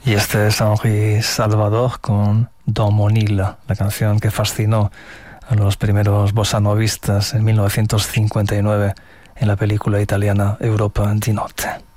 Y este es Henri Salvador con Domonil, la canción que fascinó a los primeros bossanovistas en 1959 en la película italiana Europa di Notte.